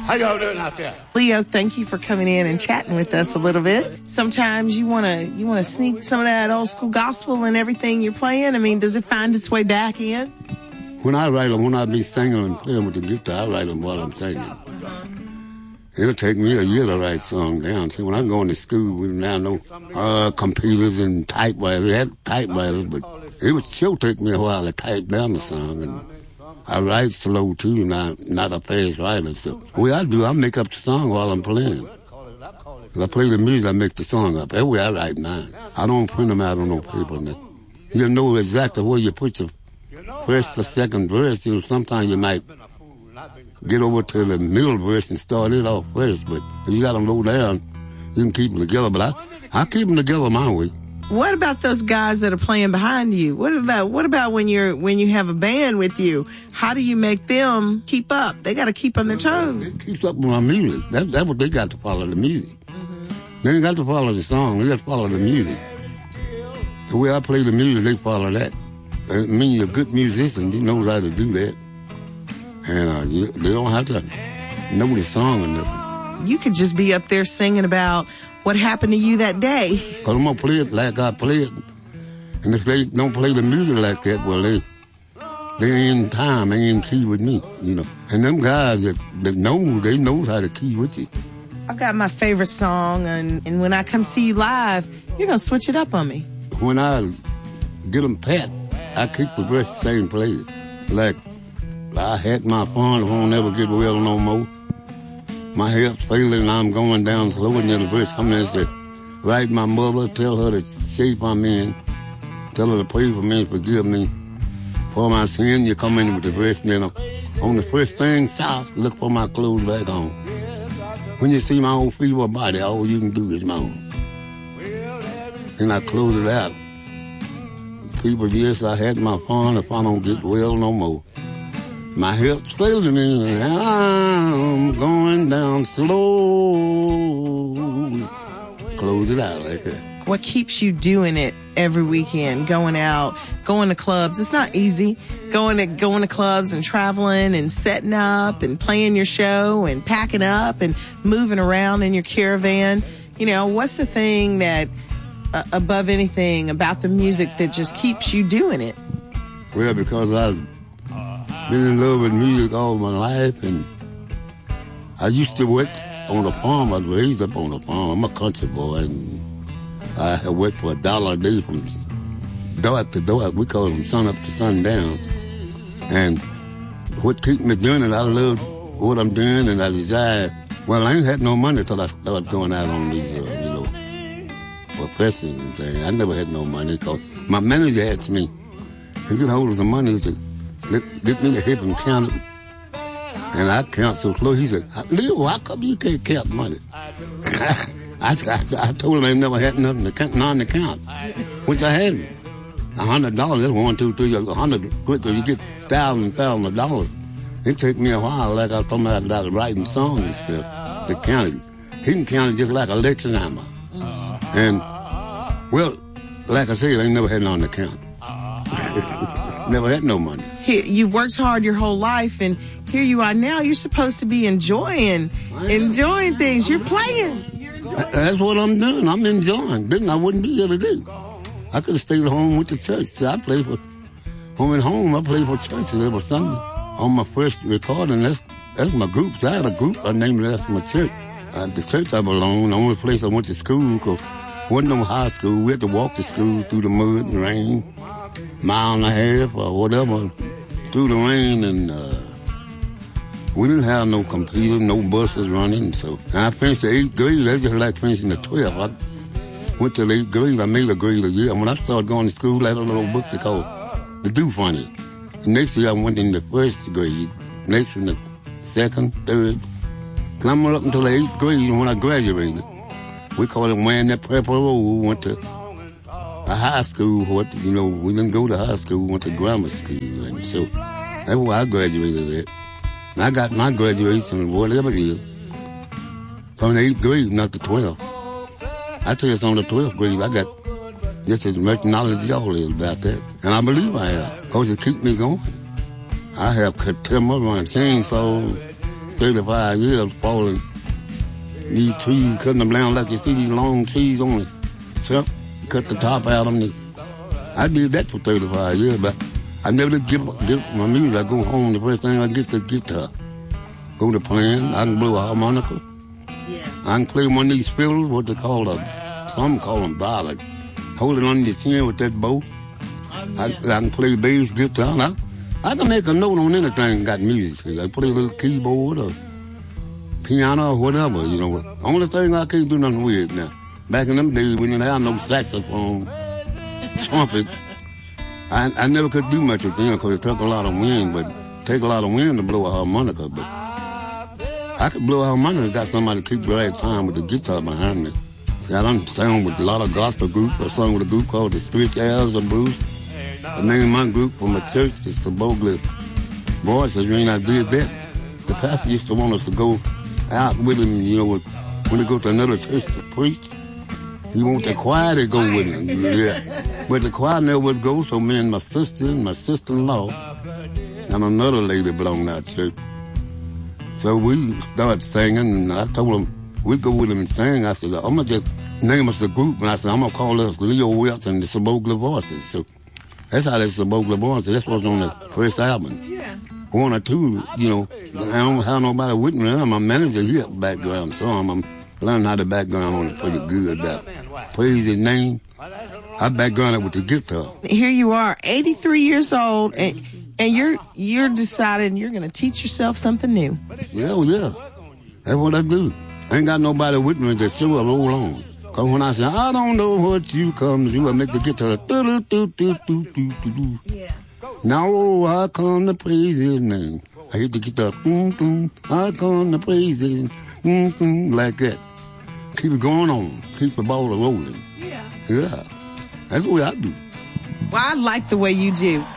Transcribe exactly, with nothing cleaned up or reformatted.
How y'all doing out there? Leo, thank you for coming in and chatting with us a little bit. Sometimes you want to you want to sneak some of that old school gospel and everything you're playing. I mean, does it find its way back in? When I write them, when I be singing and playing with the guitar, I write them while I'm singing. It'll take me a year to write songs down. See, when I'm going to school, we didn't have no uh, computers and typewriters. We had typewriters, but it would still take me a while to type down the song. And I write slow, too, not, not a fast writer. So the way I do, I make up the song while I'm playing. If I play the music, I make the song up. That's the way I write mine. I don't print them out on no paper. Now. You know exactly where you put your first or second verse. You know, sometimes you might get over to the middle verse and start it off first. But if you got them low down, you can keep them together. But I, I keep them together my way. What about those guys that are playing behind you? What about what about when you're when you have a band with you? How do you make them keep up? They got to keep on their toes. It keeps up with my music. That, that's what they got to follow, the music. Mm-hmm. They ain't got to follow the song. They got to follow the music. The way I play the music, they follow that. I mean, you're a good musician. You know how to do that. And uh, you, they don't have to know the song or nothing. You could just be up there singing about what happened to you that day. Because I'm going to play it like I play it. And if they don't play the music like that, well, they they ain't in time, they ain't in key with me, you know. And them guys that, that know, they know how to key with you. I've got my favorite song, and, and when I come see you live, you're going to switch it up on me. When I get them pat, I keep the verse the same place. Like, I had my fun, I won't never get well no more. My health's failing and I'm going down slow, and then the verse come in and say, write my mother, tell her the shape I'm in, tell her to pray for me and forgive me for my sin. You come in with the verse, and then on the first thing south, look for my clothes back on. When you see my old feeble body, all you can do is moan. Then I close it out. People, yes, I had my fun, if I don't get well no more. My health's failing me, and I'm going down slow. Close it out like that. What keeps you doing it every weekend, going out, going to clubs? It's not easy, going to going to clubs and traveling and setting up and playing your show and packing up and moving around in your caravan. You know, what's the thing that, uh, above anything, about the music that just keeps you doing it? Well, because I've been in love with music all my life, and I used to work on a farm. I was raised up on a farm. I'm a country boy, and I have worked for a dollar a day from dark to dark. We call them sun up to sundown. And what keeps me doing it, I love what I'm doing, and I desire. Well, I ain't had no money till I started going out on these, uh, you know, professions and things. I never had no money, because my manager asked me, he get hold of some money, he said, Let, get me to help him count it. And I count so close. He said, Leo, how come you can't count money? I, I, I told him I never had nothing to count, none to count, which I hadn't. A hundred dollars, that's one, two, three, a hundred quicker. You get thousands, thousands of dollars. It took me a while, like I was talking about, about writing songs and stuff, to count it. He can count it just like a Lexus hammer. And, well, like I said, I ain't never had none to count. Never had no money. Here, you've worked hard your whole life, and here you are now. You're supposed to be enjoying, enjoying things. You're playing. You're enjoying. That's what I'm doing. I'm enjoying. Then I wouldn't be here today. I could have stayed home with the church. See, I played for, home and home, I played for church every Sunday. On my first recording, that's that's my group. So I had a group, I named it after my church. Uh, the church I belonged, the only place I went to school, because wasn't no high school. We had to walk to school through the mud and rain. Mile and a half or whatever through the rain, and uh, we didn't have no computer, no buses running. So and I finished the eighth grade. That's just like finishing the twelfth. I went to the eighth grade. I made a grade a year. When I started going to school, I had a little book they called The Do Funny. The next year I went in the first grade. Next one the second, third. Climbing up until the eighth grade. When I graduated, we called it wearing that purple robe. Went to a high school, what, you know, we didn't go to high school, we went to grammar school, and so that's where I graduated at. And I got my graduation, whatever it is, from the eighth grade, not the twelfth. I tell you, it's on the twelfth grade, I got just as much knowledge as y'all is about that. And I believe I have, because it keeps me going. I have timber, run chainsaws, thirty-five years falling. These trees, cutting them down like you see these long trees on it. So, cut the top out of them. I did that for thirty-five years, but I never did give, give my music. I go home, the first thing I get the guitar. Go to playing. I can blow a harmonica. Yeah. I can play one of these fiddles, what they call a, some call them ballad. Hold it on your chin with that bow. Oh, yeah. I, I can play bass guitar. I, I can make a note on anything got music. I play a little keyboard or piano or whatever, you know. Only thing I can't do nothing with now. Back in them days, we didn't have no saxophone, trumpet. I, I never could do much with them because it took a lot of wind, but it take a lot of wind to blow a harmonica. But I could blow a harmonica. Got somebody to keep the right time with the guitar behind me. See, I done sang with a lot of gospel groups. I sung with a group called the Spirituals of Bruce. I named my group from my church, the Sabogli Voices. When I did that, the pastor used to want us to go out with him, you know, when they go to another church to preach. He wants the choir to go with him. Yeah. But the choir never would go, so me and my sister and my sister-in-law and another lady belonged to our church. So we started singing, and I told him, we'd go with him and sing. I said, I'm going to just name us a group, and I said, I'm going to call us Leo Wilson and the Sabogli Voices. So that's how the Sabogli Voices, that's what's on the first album. Yeah. One or two, you know, I don't have nobody with me. I'm a manager here background, so I'm, I'm learning how the background on it pretty good. That praise his name. I background it with the guitar. Here you are, eighty-three years old, and and you're you're deciding you're going to teach yourself something new. Yeah, well, yeah. That's what I do. I ain't got nobody with me to show up roll on. Because when I say, I don't know what you come to do, I make the guitar. Do, do, do, do, do, do, do. Yeah. Now I come to praise his name. I hit the guitar. Mm, mm, I come to praise his name. Mm, mm, like that. Keep it going on. Keep the ball rolling. Yeah. Yeah. That's the way I do. Well, I like the way you do.